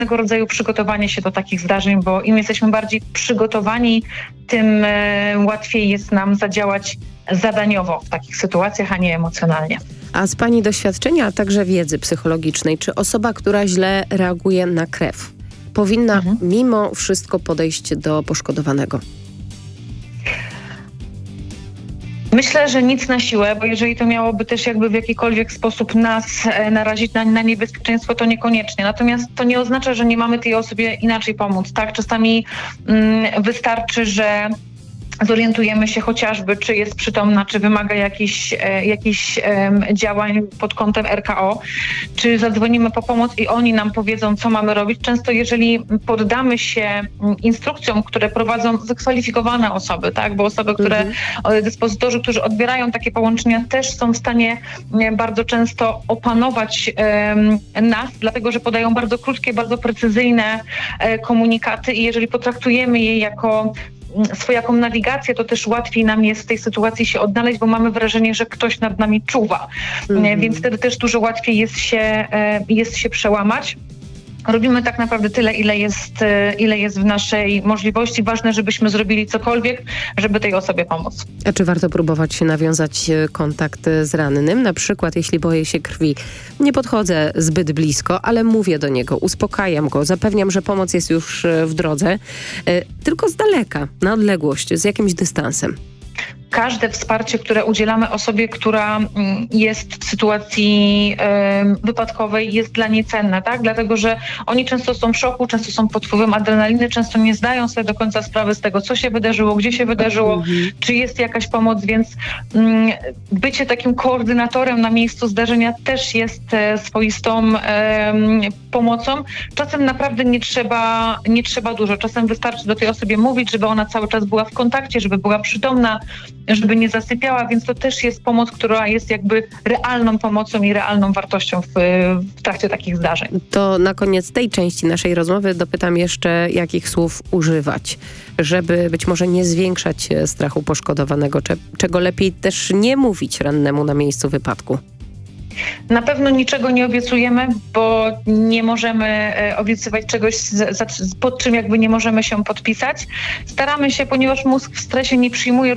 pewnego rodzaju przygotowanie się do takich zdarzeń, bo im jesteśmy bardziej przygotowani, tym łatwiej jest nam zadziałać zadaniowo w takich sytuacjach, a nie emocjonalnie. A z pani doświadczenia, a także wiedzy psychologicznej, czy osoba, która źle reaguje na krew, powinna mimo wszystko podejść do poszkodowanego? Myślę, że nic na siłę, bo jeżeli to miałoby też jakby w jakikolwiek sposób nas narazić na niebezpieczeństwo, to niekoniecznie. Natomiast to nie oznacza, że nie mamy tej osobie inaczej pomóc, tak? Czasami wystarczy, że zorientujemy się chociażby, czy jest przytomna, czy wymaga jakichś działań pod kątem RKO, czy zadzwonimy po pomoc i oni nam powiedzą, co mamy robić. Często jeżeli poddamy się instrukcjom, które prowadzą wykwalifikowane osoby, tak, bo osoby, dyspozytorzy, którzy odbierają takie połączenia, też są w stanie bardzo często opanować nas, dlatego że podają bardzo krótkie, bardzo precyzyjne komunikaty i jeżeli potraktujemy je jako swojaką nawigację, to też łatwiej nam jest w tej sytuacji się odnaleźć, bo mamy wrażenie, że ktoś nad nami czuwa. Więc wtedy też dużo łatwiej jest się przełamać. Robimy tak naprawdę tyle, ile jest w naszej możliwości. Ważne, żebyśmy zrobili cokolwiek, żeby tej osobie pomóc. A czy warto próbować nawiązać kontakt z rannym? Na przykład, jeśli boję się krwi, nie podchodzę zbyt blisko, ale mówię do niego, uspokajam go, zapewniam, że pomoc jest już w drodze, tylko z daleka, na odległość, z jakimś dystansem. Każde wsparcie, które udzielamy osobie, która jest w sytuacji wypadkowej, jest dla niej cenne, tak? Dlatego, że oni często są w szoku, często są pod wpływem adrenaliny, często nie zdają sobie do końca sprawy z tego, co się wydarzyło, gdzie się wydarzyło, czy jest jakaś pomoc, więc bycie takim koordynatorem na miejscu zdarzenia też jest swoistą pomocą. Czasem naprawdę nie trzeba dużo. Czasem wystarczy do tej osobie mówić, żeby ona cały czas była w kontakcie, żeby była przytomna, żeby nie zasypiała, więc to też jest pomoc, która jest jakby realną pomocą i realną wartością w trakcie takich zdarzeń. To na koniec tej części naszej rozmowy dopytam jeszcze, jakich słów używać, żeby być może nie zwiększać strachu poszkodowanego, czego lepiej też nie mówić rannemu na miejscu wypadku. Na pewno niczego nie obiecujemy, bo nie możemy obiecywać czegoś, pod czym jakby nie możemy się podpisać. Staramy się, ponieważ mózg w stresie nie przyjmuje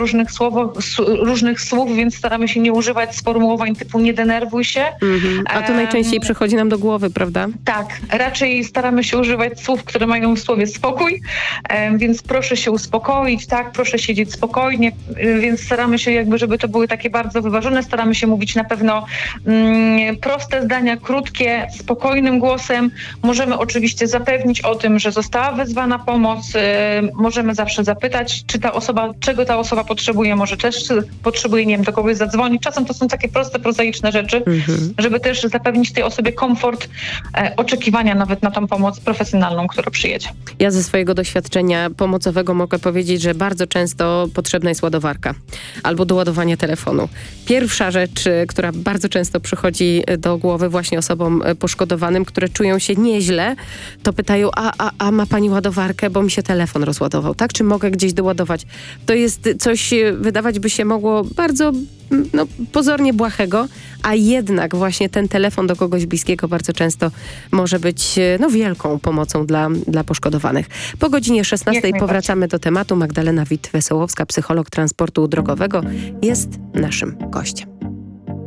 różnych słów, więc staramy się nie używać sformułowań typu nie denerwuj się. A to najczęściej przychodzi nam do głowy, prawda? Tak, raczej staramy się używać słów, które mają w słowie spokój, więc proszę się uspokoić, tak, proszę siedzieć spokojnie, więc staramy się jakby, żeby to były takie bardzo wyważone, staramy się mówić na pewno proste zdania, krótkie, spokojnym głosem. Możemy oczywiście zapewnić o tym, że została wezwana pomoc. Możemy zawsze zapytać, czego ta osoba potrzebuje. Może też potrzebuje, nie wiem, do kogoś zadzwonić. Czasem to są takie proste, prozaiczne rzeczy, żeby też zapewnić tej osobie komfort oczekiwania nawet na tą pomoc profesjonalną, która przyjedzie. Ja ze swojego doświadczenia pomocowego mogę powiedzieć, że bardzo często potrzebna jest ładowarka albo do ładowania telefonu. Pierwsza rzecz, która bardzo często przychodzi do głowy właśnie osobom poszkodowanym, które czują się nieźle, to pytają, a ma pani ładowarkę, bo mi się telefon rozładował, tak? Czy mogę gdzieś doładować? To jest coś, wydawać by się mogło bardzo pozornie błahego, a jednak właśnie ten telefon do kogoś bliskiego bardzo często może być wielką pomocą dla poszkodowanych. Po godzinie 16 powracamy do tematu. Magdalena Witt-Wesołowska, psycholog transportu drogowego, jest naszym gościem.